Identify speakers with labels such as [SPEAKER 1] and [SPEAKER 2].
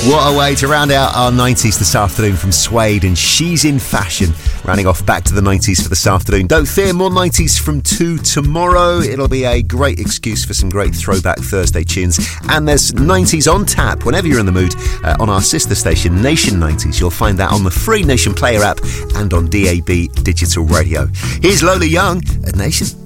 [SPEAKER 1] What a way to round out our 90s this afternoon from Suede and She's in Fashion. Rounding off back to the 90s for this afternoon. Don't fear, more 90s from 2 tomorrow. It'll be a great excuse for some great throwback Thursday tunes. And there's 90s on tap whenever you're in the mood on our sister station, Nation 90s. You'll find that on the free Nation Player app and on DAB Digital Radio. Here's Lola Young at Nation.